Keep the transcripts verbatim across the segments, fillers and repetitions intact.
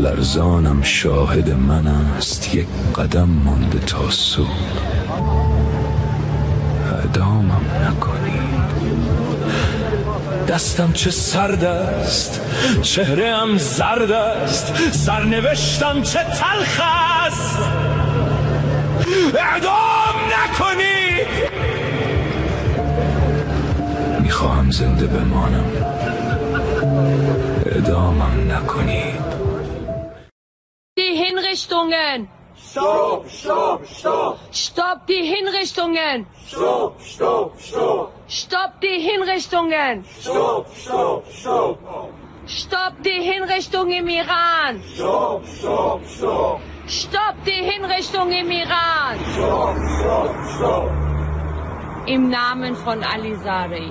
لرزانم شاهد من است، یک قدم مانده تا صبح. اعدامم نکنید. دستم چه سرد است، چهره‌ام زرد است، سرنوشتم چه تلخ است. اعدام نکنید. میخواهم زنده بمانم. اعدامم نکنید. Die Hinrichtungen! Stopp, stopp, stopp! Stopp die Hinrichtungen! Stopp, stopp, stopp! Stopp die Hinrichtungen! Stopp, stopp, stopp! Stopp die Hinrichtung im Iran! Stopp, stopp, stopp! Stopp die Hinrichtung im Iran! Stopp, stopp, stopp! Im Namen von Ali Zarei.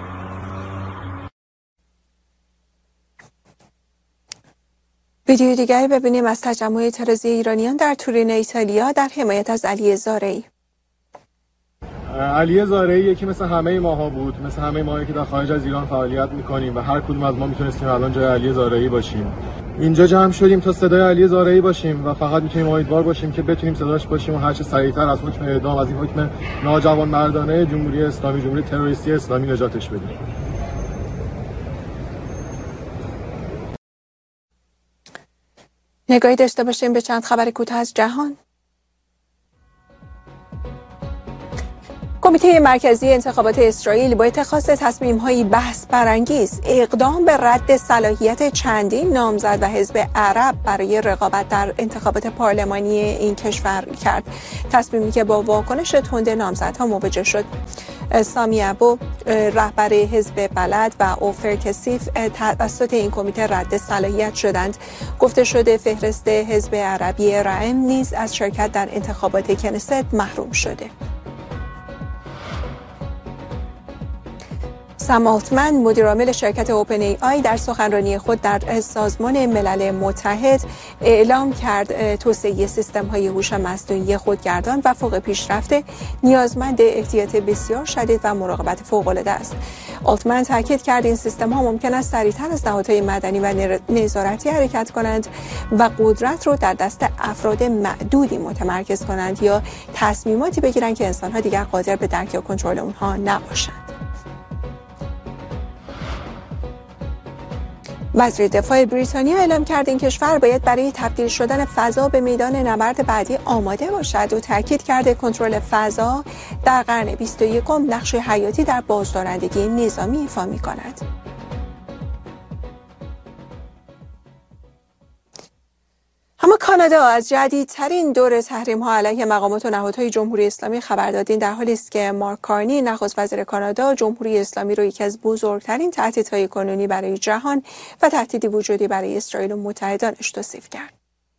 ویدیو دیگری ببینیم از تجمع اعتراضی ایرانیان در تورین ایتالیا در حمایت از علی زارعی. علی زارعی یکی مثل همه ماها بود، مثل همه ماهایی که در خارج از ایران فعالیت میکنیم و هر کدوم از ما میتونستیم الان جای علی زارعی باشیم. اینجا جمع شدیم تا صدای علی زارعی باشیم و فقط میتونیم امیدوار باشیم که بتونیم صداش باشیم و هر چه سریعتر از حکم اعدام، از این حکم ناجوانمردانه جمهوری اسلامی، جمهوری تروریستی اسلامی نجاتش بدیم. نگاهی داشته باشیم به چند خبر کوتاه از جهان. کمیته مرکزی انتخابات اسرائیل با اتخاذ تصمیم‌های بحث برانگیز اقدام به رد صلاحیت چندین نامزد و حزب عرب برای رقابت در انتخابات پارلمانی این کشور کرد. تصمیمی که با واکنش تند نامزدها مواجه شد. سامی ابو رهبر حزب بلد و اوفر کثیف توسط این کمیته رد صلاحیت شدند. گفته شده فهرست حزب عربی رائم نیز از شرکت در انتخابات کنست محروم شده. سم آلتمن مدیرعامل شرکت اوپن ای آی در سخنرانی خود در سازمان ملل متحد اعلام کرد توسعه سیستم‌های هوش مصنوعی خودگردان و فوق پیشرفته نیازمند احتیاط بسیار شدید و مراقبت فوق‌العاده است. آلتمن تاکید کرد این سیستم‌ها ممکن است سریعتر از نهادهای مدنی و نظارتی حرکت کنند و قدرت رو در دست افراد معدودی متمرکز کنند یا تصمیماتی بگیرند که انسان‌ها دیگر قادر به درک و کنترل اونها نباشند. وزیر دفاع بریتانیا اعلام کرد این کشور باید برای تبدیل شدن فضا به میدان نبرد بعدی آماده باشد و تاکید کرده کنترل فضا در قرن بیست و یکم نقش حیاتی در بازدارندگی نظامی ایفا می‌کند. اما کانادا از جدیدترین دور تحریم‌ها علیه مقامات و نهادهای جمهوری اسلامی خبر داد. این در حالی است که مارک کارنی نخست وزیر کانادا جمهوری اسلامی را یکی از بزرگترین تهدیدهای کنونی برای جهان و تهدیدی وجودی برای اسرائیل و متحدانش توصیف کرد.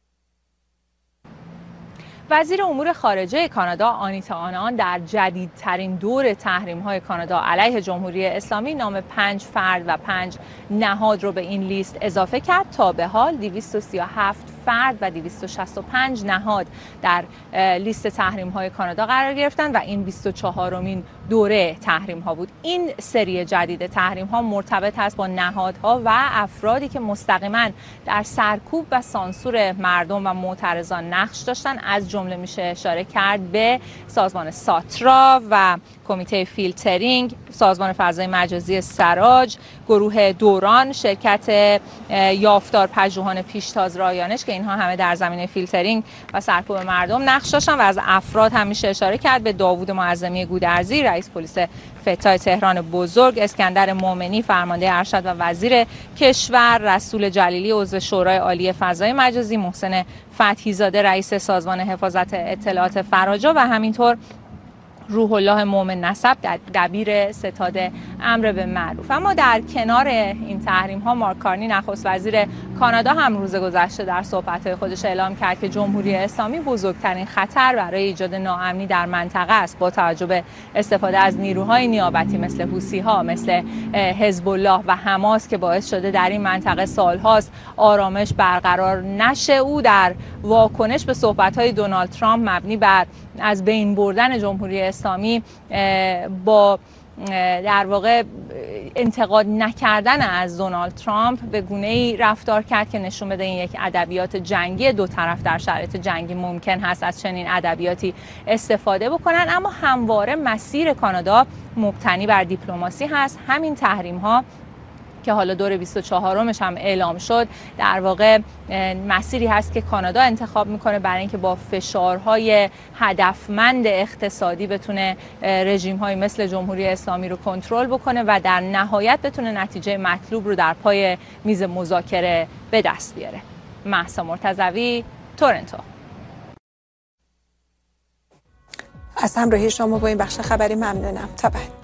وزیر امور خارجه کانادا آنیتا آنان در جدیدترین دور تحریم‌های کانادا علیه جمهوری اسلامی نام پنج فرد و پنج نهاد رو به این لیست اضافه کرد. تا به حال دویست و سی و هفت فرد و دویست و شصت و پنج نهاد در لیست تحریم‌های کانادا قرار گرفتن و این بیست و چهارمین دوره تحریم‌ها بود. این سری جدید تحریم‌ها مرتبط است با نهادها و افرادی که مستقیما در سرکوب و سانسور مردم و معترضان نقش داشتن. از جمله میشه اشاره کرد به سازمان ساترا و کمیته فیلترینگ، سازمان فضای مجازی سراج، گروه دوران، شرکت یافتار پژوهان پیشتاز رایانش که اینها همه در زمینه فیلترینگ و سرکوب مردم نقش داشتن. و از افراد هم میشه اشاره کرد به داوود معظمی گودرزی رئیس پلیس فتای تهران بزرگ، اسکندر مومنی فرمانده ارشد و وزیر کشور، رسول جلیلی عضو شورای عالی فضای مجازی، محسن فتحی زاده رئیس سازمان حفاظت اطلاعات فراجا و همینطور روح الله مومن نسب دبیر ستاد امر به معروف. اما در کنار این تحریم ها مارک کارنی نخست وزیر کانادا هم روز گذشته در صحبت‌های خودش اعلام کرد که جمهوری اسلامی بزرگترین خطر برای ایجاد ناامنی در منطقه است با توجه به استفاده از نیروهای نیابتی مثل حوثی‌ها، مثل حزب الله و حماس که باعث شده در این منطقه سالهاست آرامش برقرار نشه. او در واکنش به صحبت‌های دونالد ترامپ مبنی بر از بین بردن جمهوری اسلامی با در واقع انتقاد نکردن از دونالد ترامپ به گونه‌ای رفتار کرد که نشون بده این یک ادبیات جنگی دو طرف در شرایط جنگی ممکن هست از چنین ادبیاتی استفاده بکنن. اما همواره مسیر کانادا مبتنی بر دیپلماسی هست. همین تحریم ها که حالا دور بیست و چهارمش هم اعلام شد در واقع مسیری هست که کانادا انتخاب میکنه برای اینکه با فشارهای هدفمند اقتصادی بتونه رژیم‌های مثل جمهوری اسلامی رو کنترل بکنه و در نهایت بتونه نتیجه مطلوب رو در پای میز مذاکره به دست بیاره. مهسا مرتضوی، تورنتو. از همراهی شما با این بخش خبری ممنونم. تا بعد.